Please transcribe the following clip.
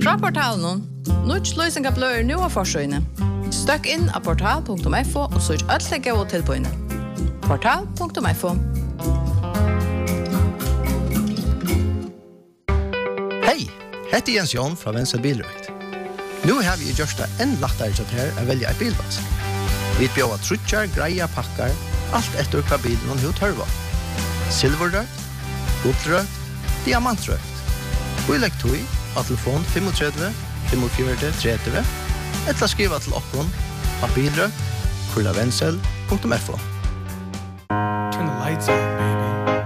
Fra portalen, Nuts løsninga blør nu av forsøyene. Støkk inn av portal.fo og søk alle gode tilbøyene. Portal.fo. Hei, heter Jens Jon fra Venstre Bilrøkt. Nå har vi gjort det enn lettere til her å velge en bilvask. Vi bjør trutjar, greier, pakker, alt etter hva bilen og hva tørver. Silverrøkt, gullrøkt, diamantrøkt. Og legg tog av telefon 35 45 30 eller skriva til okkon av bilrøkt, kurlavensel.fo. Turn the lights on.